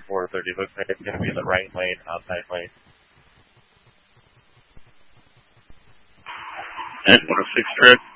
430. Looks like it's going to be the right lane, outside lane. And 106 correct.